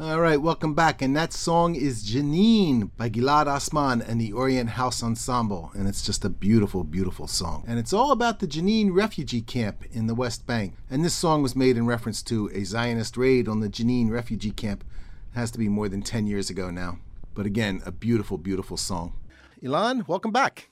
All right, welcome back. And that song is Janine by Gilad Asman and the Orient House Ensemble. And it's just a beautiful, beautiful song. And it's all about the Jenin refugee camp in the West Bank. And this song was made in reference to a Zionist raid on the Jenin refugee camp. It has to be more than 10 years ago now. But again, a beautiful, beautiful song. Ilan, welcome back.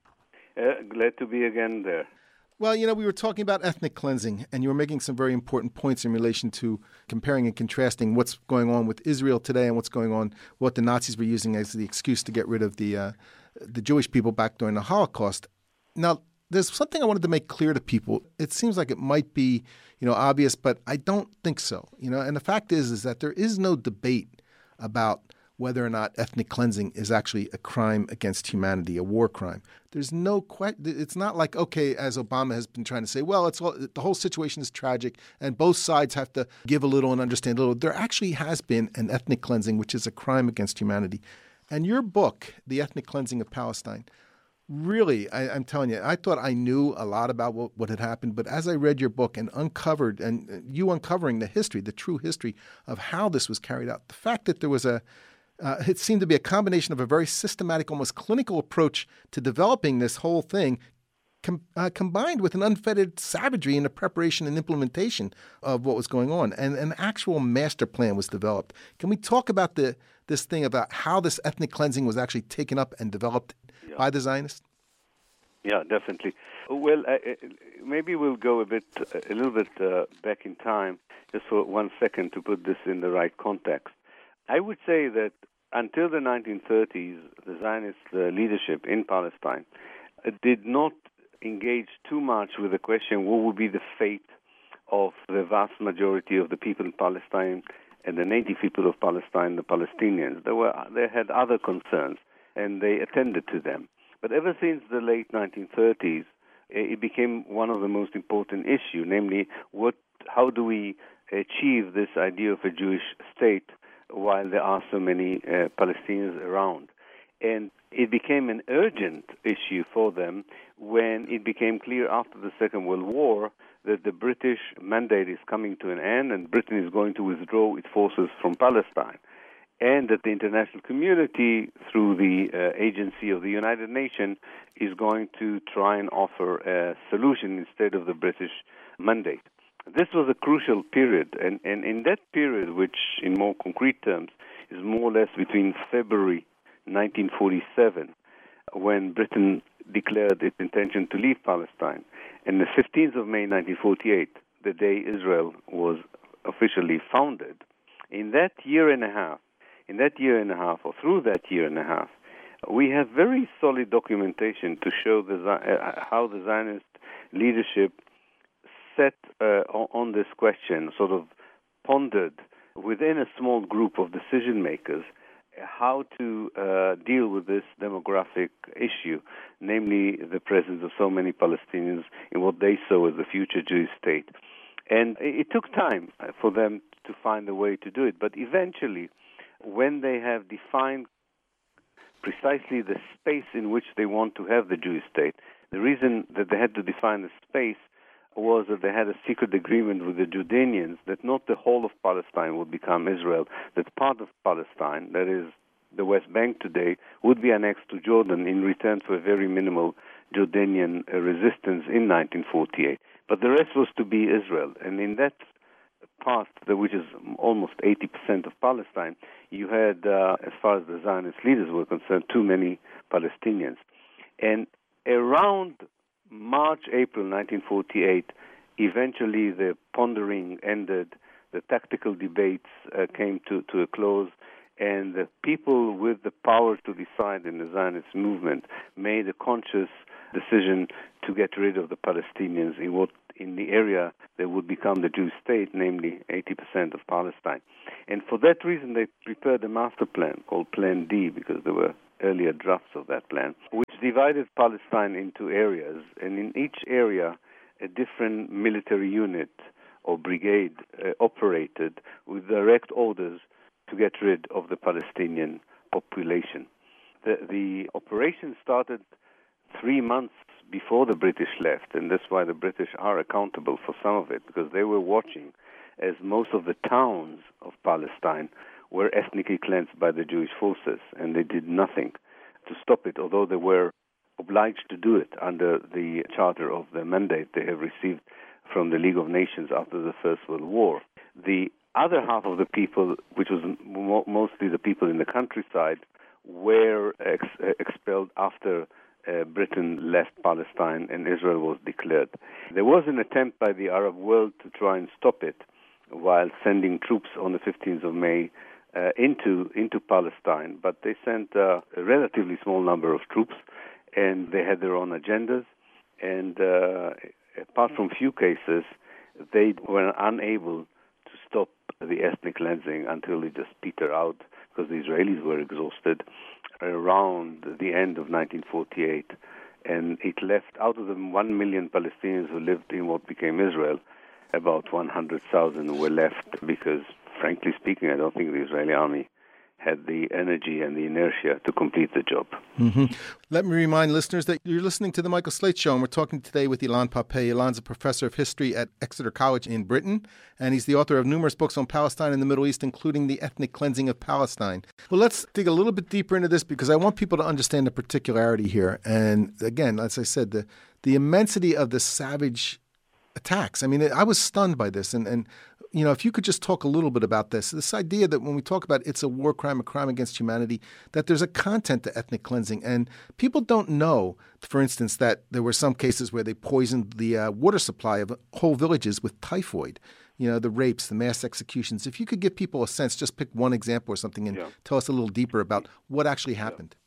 Glad to be again there. Well, we were talking about ethnic cleansing, and you were making some very important points in relation to comparing and contrasting what's going on with Israel today and what's going on, what the Nazis were using as the excuse to get rid of the Jewish people back during the Holocaust. Now, there's something I wanted to make clear to people. It seems like it might be, obvious, but I don't think so. And the fact is that there is no debate about whether or not ethnic cleansing is actually a crime against humanity, a war crime. There's no question. It's not like, okay, as Obama has been trying to say, well, the whole situation is tragic and both sides have to give a little and understand a little. There actually has been an ethnic cleansing, which is a crime against humanity. And your book, The Ethnic Cleansing of Palestine, really, I'm telling you, I thought I knew a lot about what had happened, but as I read your book and uncovering the history, the true history of how this was carried out, the fact that there was it seemed to be a combination of a very systematic, almost clinical approach to developing this whole thing, combined with an unfettered savagery in the preparation and implementation of what was going on. And an actual master plan was developed. Can we talk about this thing about how this ethnic cleansing was actually taken up and developed by the Zionists? Yeah, definitely. Well, maybe we'll go a little bit back in time, just for 1 second to put this in the right context. I would say that until the 1930s, the Zionist leadership in Palestine did not engage too much with the question what would be the fate of the vast majority of the people in Palestine and the native people of Palestine, the Palestinians. They had other concerns, and they attended to them. But ever since the late 1930s, it became one of the most important issues, namely, how do we achieve this idea of a Jewish state while there are so many Palestinians around. And it became an urgent issue for them when it became clear after the Second World War that the British mandate is coming to an end and Britain is going to withdraw its forces from Palestine, and that the international community, through the agency of the United Nations, is going to try and offer a solution instead of the British mandate. This was a crucial period, and in that period, which in more concrete terms is more or less between February 1947, when Britain declared its intention to leave Palestine, and the 15th of May 1948, the day Israel was officially founded, in that year and a half, or through that year and a half, we have very solid documentation to show how the Zionist leadership set on this question, sort of pondered within a small group of decision makers how to deal with this demographic issue, namely the presence of so many Palestinians in what they saw as the future Jewish state. And it took time for them to find a way to do it, but eventually, when they have defined precisely the space in which they want to have the Jewish state, the reason that they had to define the space was that they had a secret agreement with the Jordanians that not the whole of Palestine would become Israel, that part of Palestine, that is the West Bank today, would be annexed to Jordan in return for a very minimal Jordanian resistance in 1948. But the rest was to be Israel. And in that part, which is almost 80% of Palestine, you had, as far as the Zionist leaders were concerned, too many Palestinians. And around March, April 1948, eventually the pondering ended, the tactical debates came to a close, and the people with the power to decide in the Zionist movement made a conscious decision to get rid of the Palestinians in the area that would become the Jewish state, namely 80% of Palestine. And for that reason, they prepared a master plan called Plan D, because there were earlier drafts of that plan, which divided Palestine into areas, and in each area, a different military unit or brigade operated with direct orders to get rid of the Palestinian population. The operation started 3 months before the British left, and that's why the British are accountable for some of it, because they were watching as most of the towns of Palestine were ethnically cleansed by the Jewish forces, and they did nothing to stop it, although they were obliged to do it under the charter of the mandate they have received from the League of Nations after the First World War. The other half of the people, which was mostly the people in the countryside, were expelled after Britain left Palestine and Israel was declared. There was an attempt by the Arab world to try and stop it while sending troops on the 15th of May into Palestine, but they sent a relatively small number of troops, and they had their own agendas, and apart from few cases, they were unable to stop the ethnic cleansing until it just petered out because the Israelis were exhausted around the end of 1948, and it left, out of the 1 million Palestinians who lived in what became Israel, about 100,000 were left because, frankly speaking, I don't think the Israeli army had the energy and the inertia to complete the job. Mm-hmm. Let me remind listeners that you're listening to The Michael Slate Show, and we're talking today with Ilan Pappé. Ilan's a professor of history at Exeter College in Britain, and he's the author of numerous books on Palestine and the Middle East, including The Ethnic Cleansing of Palestine. Well, let's dig a little bit deeper into this because I want people to understand the particularity here. And again, as I said, the immensity of the savage attacks. I mean, I was stunned by this. And you know, if you could just talk a little bit about this idea that when we talk about it's a war crime, a crime against humanity, that there's a content to ethnic cleansing. And people don't know, for instance, that there were some cases where they poisoned the water supply of whole villages with typhoid. You know, the rapes, the mass executions. If you could give people a sense, just pick one example or something and tell us a little deeper about what actually happened.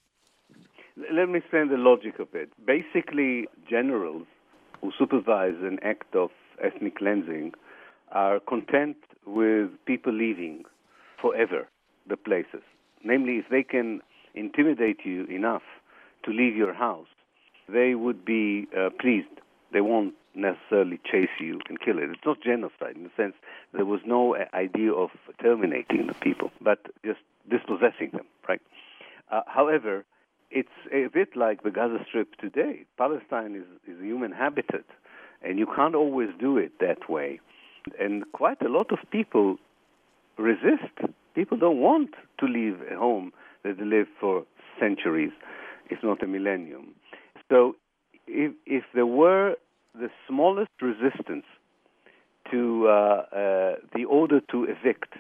Let me explain the logic of it. Basically, generals who supervise an act of ethnic cleansing are content with people leaving forever the places. Namely, if they can intimidate you enough to leave your house, they would be pleased. They won't necessarily chase you and kill it. It's not genocide in the sense there was no idea of terminating the people, but just dispossessing them, right? However, it's a bit like the Gaza Strip today. Palestine is a human habitat, and you can't always do it that way. And quite a lot of people resist. People don't want to leave a home that they lived for centuries, if not a millennium. So if there were the smallest resistance to the order to evict,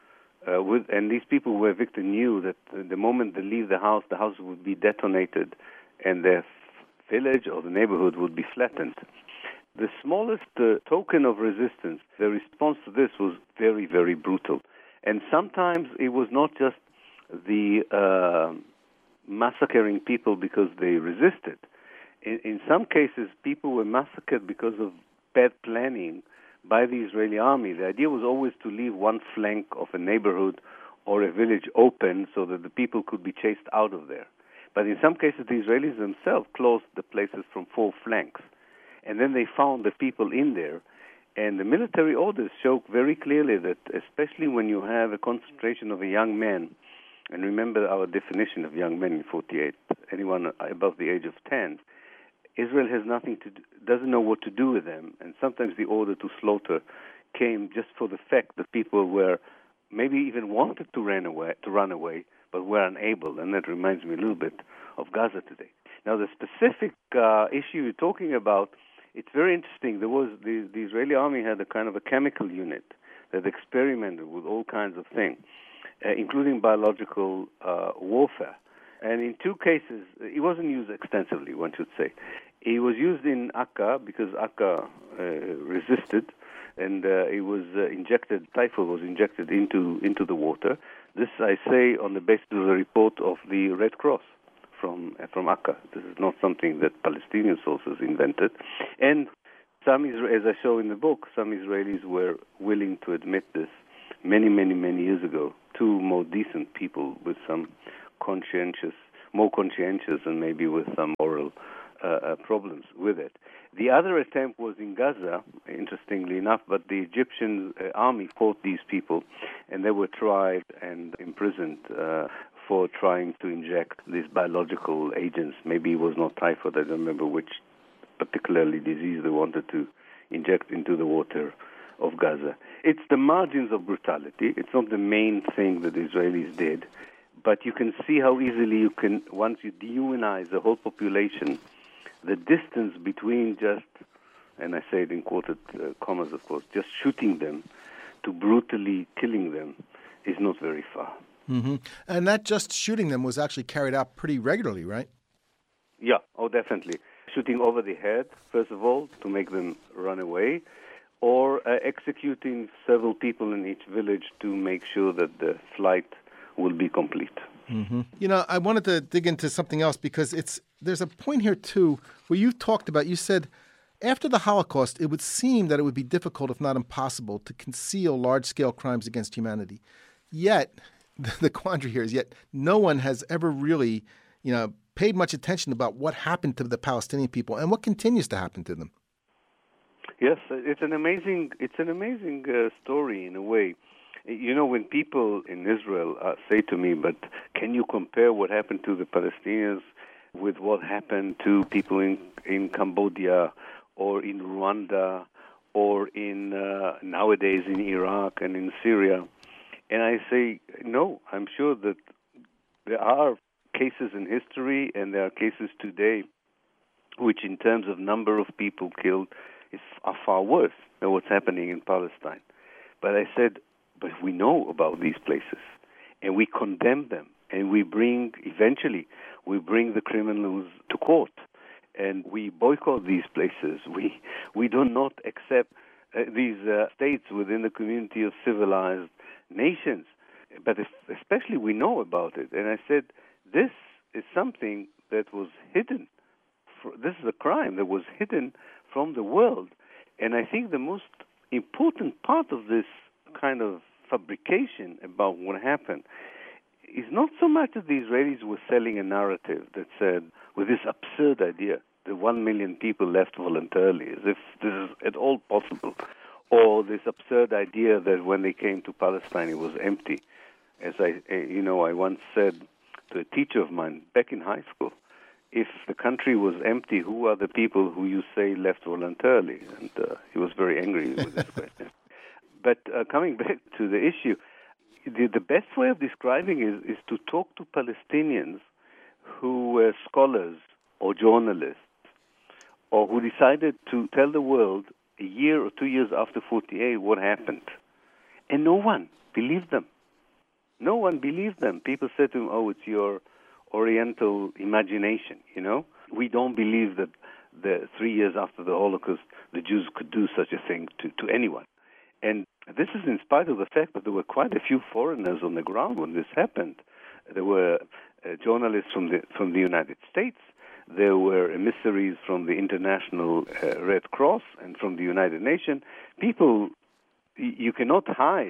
and these people who were evicted knew that the moment they leave the house would be detonated and their village or the neighborhood would be flattened. The smallest token of resistance, the response to this was very, very brutal. And sometimes it was not just the massacring people because they resisted. In some cases, people were massacred because of bad planning by the Israeli army. The idea was always to leave one flank of a neighborhood or a village open so that the people could be chased out of there. But in some cases, the Israelis themselves closed the places from 4 flanks. And then they found the people in there. And the military orders show very clearly that, especially when you have a concentration of a young man, and remember our definition of young men in 48, anyone above the age of 10, Israel has doesn't know what to do with them. And sometimes the order to slaughter came just for the fact that people were maybe even wanted to run away, but were unable. And that reminds me a little bit of Gaza today. Now, the specific issue you're talking about, it's very interesting. There was the Israeli army had a kind of a chemical unit that experimented with all kinds of things, including biological warfare. And in 2 cases, it wasn't used extensively, one should say. It was used in Akka because Akka resisted, and it was injected. Typhoid was injected into the water. This I say on the basis of the report of the Red Cross from Akka. This is not something that Palestinian sources invented. And some, as I show in the book, some Israelis were willing to admit this many, many, many years ago. 2 more decent people with some more conscientious and maybe with some moral problems with it. The other attempt was in Gaza, interestingly enough, but the Egyptian army fought these people, and they were tried and imprisoned for trying to inject these biological agents. Maybe it was not typhoid, I don't remember which particularly disease they wanted to inject into the water of Gaza. It's the margins of brutality. It's not the main thing that the Israelis did. But you can see how easily you can, once you dehumanize the whole population, the distance between just, and I say it in quoted commas, of course, just shooting them to brutally killing them is not very far. Mm-hmm. And that just shooting them was actually carried out pretty regularly, right? Yeah, oh, definitely. Shooting over the head, first of all, to make them run away, or executing several people in each village to make sure that the flight will be complete. Mm-hmm. You know, I wanted to dig into something else because there's a point here, too, where you talked about, you said, after the Holocaust, it would seem that it would be difficult, if not impossible, to conceal large-scale crimes against humanity. Yet, the quandary here is yet no one has ever really, paid much attention about what happened to the Palestinian people and what continues to happen to them. Yes, it's an amazing story in a way. You know, when people in Israel say to me, but can you compare what happened to the Palestinians with what happened to people in Cambodia or in Rwanda or in nowadays in Iraq and in Syria? And I say, no, I'm sure that there are cases in history and there are cases today which in terms of number of people killed are far worse than what's happening in Palestine. But I said, but we know about these places and we condemn them and eventually we bring the criminals to court and we boycott these places. We do not accept these states within the community of civilized nations, but especially we know about it. And I said, this is something that was hidden. This is a crime that was hidden from the world. And I think the most important part of this kind of fabrication about what happened is not so much that the Israelis were selling a narrative that said, with this absurd idea, that 1 million people left voluntarily, as if this is at all possible, or this absurd idea that when they came to Palestine it was empty. As I once said to a teacher of mine back in high school, if the country was empty, who are the people who you say left voluntarily? And he was very angry with this question. But coming back to the issue, the best way of describing it is to talk to Palestinians who were scholars or journalists or who decided to tell the world a year or 2 years after 48 what happened. And no one believed them. No one believed them. People said to him, oh, it's your Oriental imagination, We don't believe that 3 years after the Holocaust, the Jews could do such a thing to anyone. And this is in spite of the fact that there were quite a few foreigners on the ground when this happened. There were journalists from the United States. There were emissaries from the International Red Cross and from the United Nations. People, you cannot hide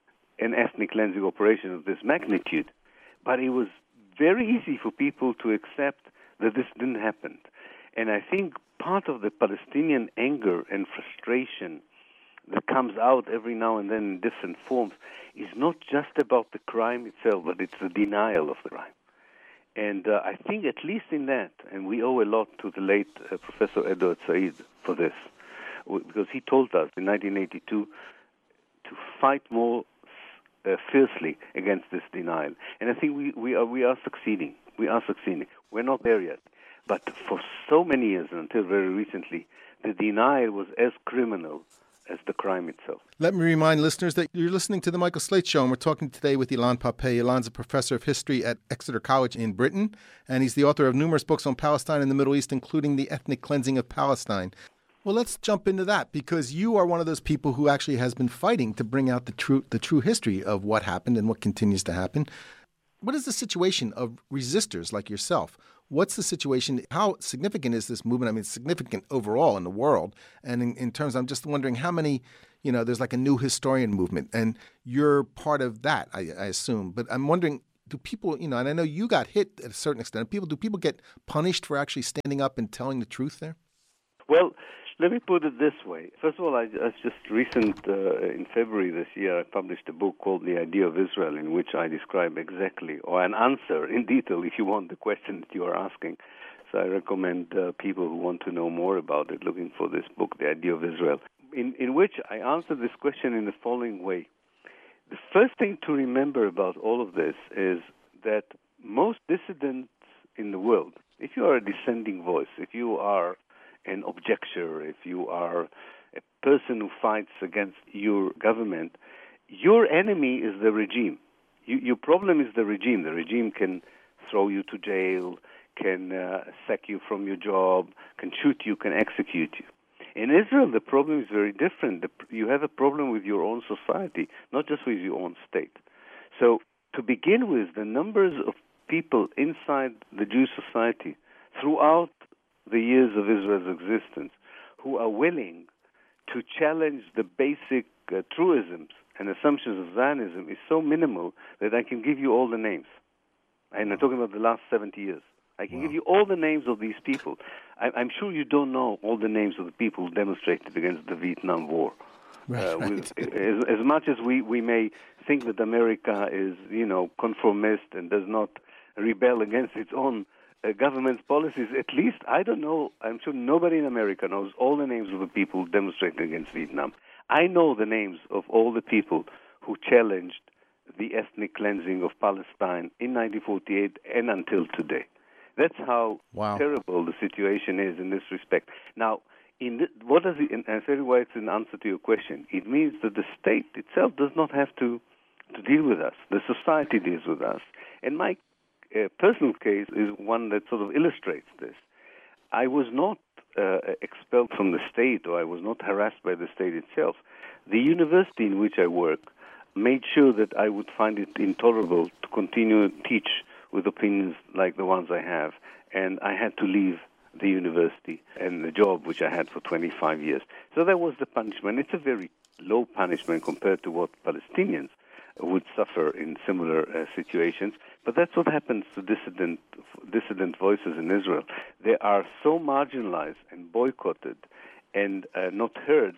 an ethnic cleansing operation of this magnitude. But it was very easy for people to accept that this didn't happen. And I think part of the Palestinian anger and frustration that comes out every now and then in different forms is not just about the crime itself, but it's the denial of the crime. And I think at least in that, and we owe a lot to the late Professor Edward Said for this, because he told us in 1982 to fight more fiercely against this denial. And I think we are succeeding. We are succeeding. We're not there yet. But for so many years, until very recently, the denial was as criminal as the crime itself. Let me remind listeners that you're listening to The Michael Slate Show, and we're talking today with Ilan Pappé. Ilan's a professor of history at Exeter College in Britain, and he's the author of numerous books on Palestine and the Middle East, including The Ethnic Cleansing of Palestine. Well, let's jump into that, because you are one of those people who actually has been fighting to bring out the true history of what happened and what continues to happen. What is the situation of resistors like yourself? What's the situation? How significant is this movement? I mean, it's significant overall in the world. And in terms, I'm just wondering how many, there's like a new historian movement, and you're part of that, I assume. But I'm wondering, do people, and I know you got hit at a certain extent. Do people get punished for actually standing up and telling the truth there? Well, let me put it this way. First of all, I just in February this year, I published a book called The Idea of Israel, in which I describe exactly, or an answer in detail, if you want, the question that you are asking. So I recommend people who want to know more about it looking for this book, The Idea of Israel. in which I answer this question in the following way. The first thing to remember about all of this is that most dissidents in the world, if you are a dissenting voice, if you are an objector, if you are a person who fights against your government, your enemy is the regime. Your problem is the regime. The regime can throw you to jail, can sack you from your job, can shoot you, can execute you. In Israel, the problem is very different. You have a problem with your own society, not just with your own state. So, to begin with, the numbers of people inside the Jewish society throughout the years of Israel's existence who are willing to challenge the basic truisms and assumptions of Zionism is so minimal that I can give you all the names. And I'm talking about the last 70 years. I can give you all the names of these people. I'm sure you don't know all the names of the people who demonstrated against the Vietnam War. Right. As much as we may think that America is, conformist and does not rebel against its own government's policies, at least, I don't know, I'm sure nobody in America knows all the names of the people who demonstrated against Vietnam. I know the names of all the people who challenged the ethnic cleansing of Palestine in 1948 and until today. That's how terrible the situation is in this respect. Now, what does it, and I'll tell you why it's an answer to your question. It means that the state itself does not have to deal with us. The society deals with us. And my personal case is one that sort of illustrates this. I was not expelled from the state, or I was not harassed by the state itself. The university in which I work made sure that I would find it intolerable to continue to teach with opinions like the ones I have, and I had to leave the university and the job which I had for 25 years. So that was the punishment. It's a very low punishment compared to what Palestinians would suffer in similar situations, but that's what happens to dissident voices in Israel. They are so marginalized and boycotted and not heard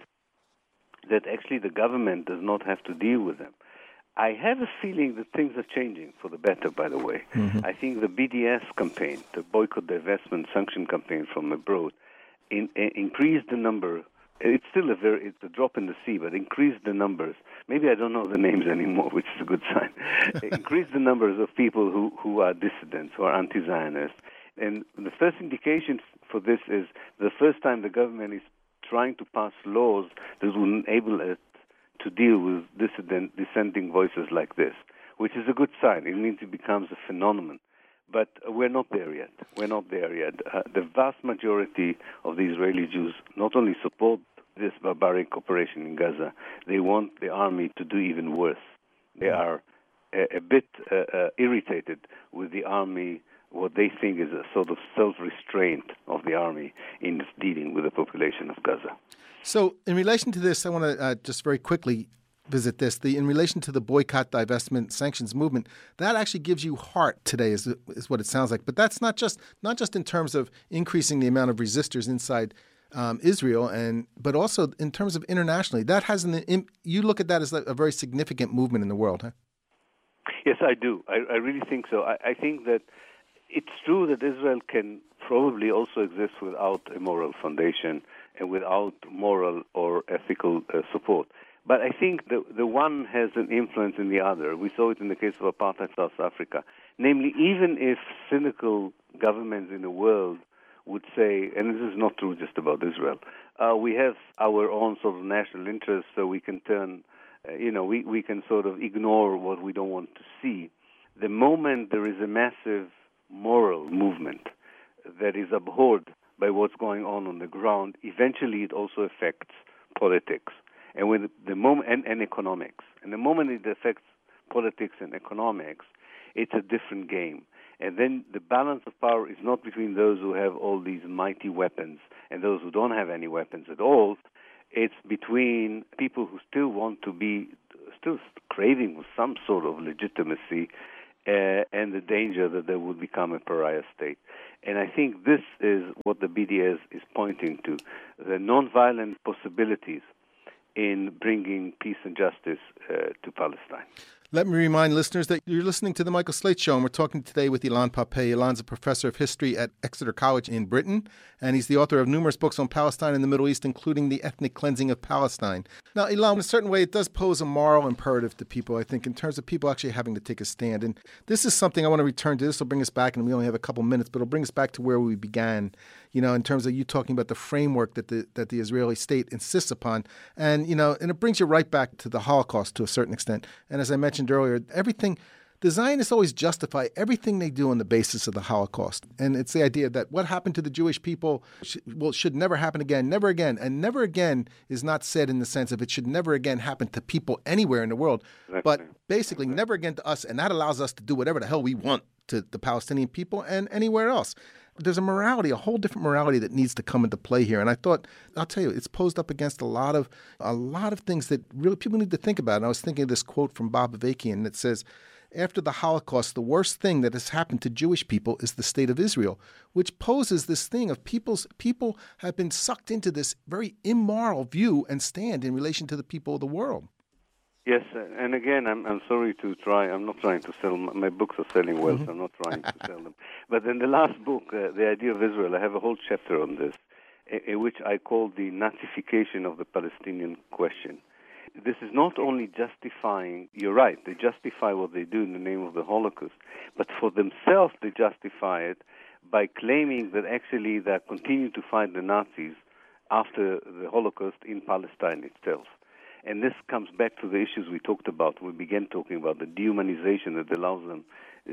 that actually the government does not have to deal with them. I have a feeling that things are changing for the better, by the way. Mm-hmm. I think the BDS campaign, the Boycott, Divestment, Sanction campaign from abroad, increased the number. It's still it's a drop in the sea, but increased the numbers. Maybe I don't know the names anymore, which is a good sign. Increased the numbers of people who are dissidents, who are anti-Zionists. And the first indication for this is the first time the government is trying to pass laws that will enable it to deal with dissenting voices like this, which is a good sign. It means it becomes a phenomenon. But we're not there yet. The vast majority of the Israeli Jews not only support this barbaric operation in Gaza, they want the army to do even worse. They are a bit irritated with the army, what they think is a sort of self-restraint of the army in dealing with the population of Gaza. So in relation to this, I want to just very quickly visit this. In relation to the boycott, divestment, sanctions movement, that actually gives you heart today, is what it sounds like. But that's not just in terms of increasing the amount of resistors inside Israel, but also in terms of internationally. That has you look at that as a very significant movement in the world, huh? Yes, I do. I really think so. I think that it's true that Israel can probably also exist without a moral foundation and without moral or ethical support. But I think the one has an influence in the other. We saw it in the case of apartheid South Africa. Namely, even if cynical governments in the world would say, and this is not true just about Israel, we have our own sort of national interests, so we can turn, we can sort of ignore what we don't want to see. The moment there is a massive moral movement that is abhorred by what's going on the ground, eventually it also affects politics and with the moment and economics. And the moment it affects politics and economics, it's a different game. And then the balance of power is not between those who have all these mighty weapons and those who don't have any weapons at all. It's between people who still want to be, still craving some sort of legitimacy, and the danger that they would become a pariah state. And I think this is what the BDS is pointing to, the nonviolent possibilities in bringing peace and justice to Palestine. Let me remind listeners that you're listening to The Michael Slate Show, and we're talking today with Ilan Pappé. Ilan's a professor of history at Exeter College in Britain, and he's the author of numerous books on Palestine and the Middle East, including The Ethnic Cleansing of Palestine. Now, Ilan, in a certain way, it does pose a moral imperative to people, I think, in terms of people actually having to take a stand. And this is something I want to return to. This will bring us back, and we only have a couple minutes, but it'll bring us back to where we began, in terms of you talking about the framework that the Israeli state insists upon. And, and it brings you right back to the Holocaust to a certain extent. And as I mentioned earlier, the Zionists always justify everything they do on the basis of the Holocaust. And it's the idea that what happened to the Jewish people should never happen again, never again. And never again is not said in the sense of it should never again happen to people anywhere in the world, but basically never again to us. And that allows us to do whatever the hell we want to the Palestinian people and anywhere else. There's a morality, a whole different morality that needs to come into play here. And I thought, I'll tell you, it's posed up against a lot of things that really people need to think about. And I was thinking of this quote from Bob Avakian that says, after the Holocaust, the worst thing that has happened to Jewish people is the state of Israel, which poses this thing of people have been sucked into this very immoral view and stand in relation to the people of the world. Yes, and again, I'm sorry to try. I'm not trying to sell. My books are selling well, so I'm not trying to sell them. But in the last book, The Idea of Israel, I have a whole chapter on this, in which I call the Nazification of the Palestinian question. This is not only justifying, you're right, they justify what they do in the name of the Holocaust, but for themselves they justify it by claiming that actually they continue to fight the Nazis after the Holocaust in Palestine itself. And this comes back to the issues we talked about. We began talking about the dehumanization that allows them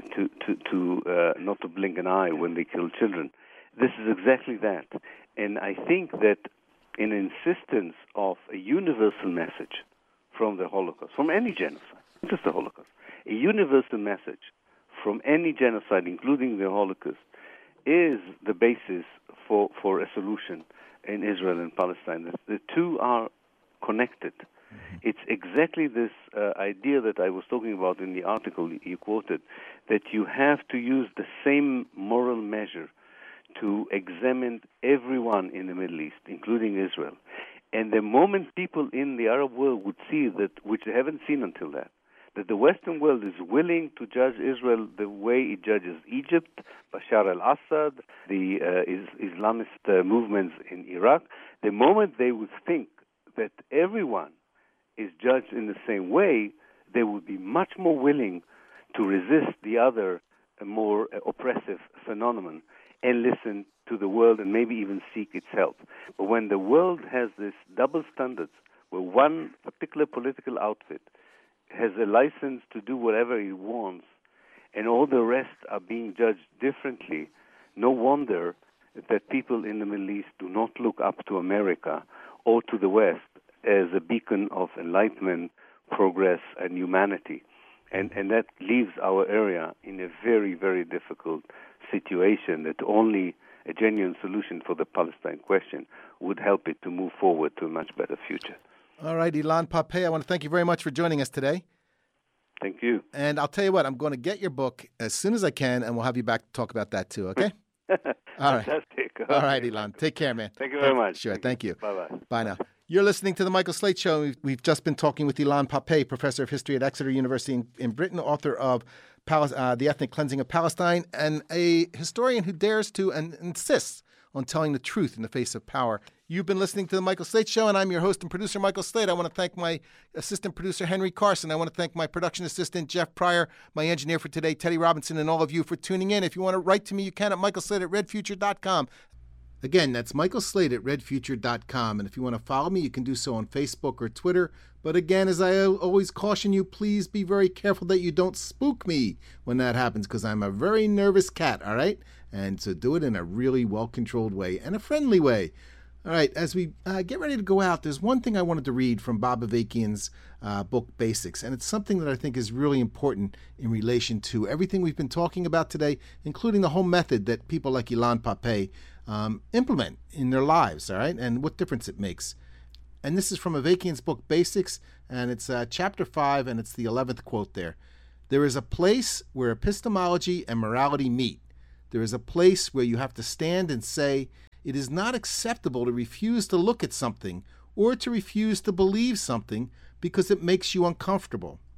to not to blink an eye when they kill children. This is exactly that. And I think that an insistence of a universal message from the Holocaust, from any genocide, not just the Holocaust, a universal message from any genocide, including the Holocaust, is the basis for a solution in Israel and Palestine. The two are connected. It's exactly this idea that I was talking about in the article you quoted, that you have to use the same moral measure to examine everyone in the Middle East, including Israel. And the moment people in the Arab world would see that, which they haven't seen until that the Western world is willing to judge Israel the way it judges Egypt, Bashar al-Assad, the Islamist movements in Iraq, the moment they would think that everyone is judged in the same way, they would be much more willing to resist the other more oppressive phenomenon and listen to the world and maybe even seek its help. But when the world has this double standards, where one particular political outfit has a license to do whatever it wants, and all the rest are being judged differently, no wonder that people in the Middle East do not look up to America or to the West as a beacon of enlightenment, progress, and humanity. And that leaves our area in a very, very difficult situation that only a genuine solution for the Palestine question would help it to move forward to a much better future. All right, Ilan Pappé, I want to thank you very much for joining us today. Thank you. And I'll tell you what, I'm going to get your book as soon as I can, and we'll have you back to talk about that too, okay? All right. Fantastic. All right, Ilan. Take care, man. Thank you very much. Sure, thank you. Bye-bye. Bye now. You're listening to The Michael Slate Show. We've just been talking with Ilan Pappé, professor of history at Exeter University in Britain, author of The Ethnic Cleansing of Palestine, and a historian who dares to and insists on telling the truth in the face of power. You've been listening to The Michael Slate Show, and I'm your host and producer, Michael Slate. I want to thank my assistant producer, Henry Carson. I want to thank my production assistant, Jeff Pryor, my engineer for today, Teddy Robinson, and all of you for tuning in. If you want to write to me, you can at michaelslate@redfuture.com. Again, that's michaelslate@redfuture.com. And if you want to follow me, you can do so on Facebook or Twitter. But again, as I always caution you, please be very careful that you don't spook me when that happens, because I'm a very nervous cat, all right? And so do it in a really well-controlled way and a friendly way. All right, as we get ready to go out, there's one thing I wanted to read from Bob Avakian's book, Basics, and it's something that I think is really important in relation to everything we've been talking about today, including the whole method that people like Ilan Pappé implement in their lives, all right, and what difference it makes. And this is from Avakian's book, Basics, and it's chapter 5, and it's the 11th quote there. There is a place where epistemology and morality meet. There is a place where you have to stand and say, it is not acceptable to refuse to look at something or to refuse to believe something because it makes you uncomfortable.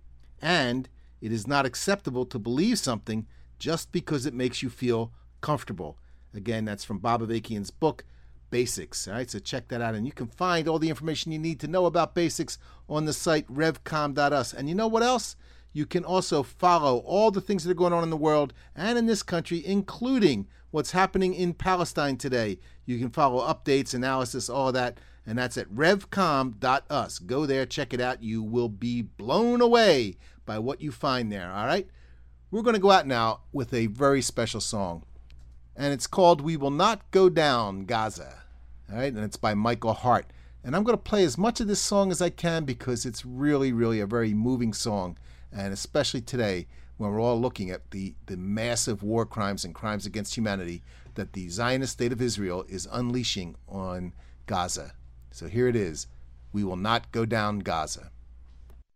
and it is not acceptable to believe something just because it makes you feel comfortable. Again, that's from Bob Avakian's book, Basics. All right, so check that out. And you can find all the information you need to know about basics on the site revcom.us. And you know what else? You can also follow all the things that are going on in the world and in this country, including what's happening in Palestine today. You can follow updates, analysis, all of that, and that's at revcom.us. Go there, check it out. You will be blown away by what you find there, all right? We're going to go out now with a very special song, and it's called We Will Not Go Down, Gaza. All right, and it's by Michael Hart. And I'm going to play as much of this song as I can because it's really, really a very moving song, and especially today when we're all looking at the massive war crimes and crimes against humanity that the Zionist state of Israel is unleashing on Gaza. So here it is, We Will Not Go Down, Gaza.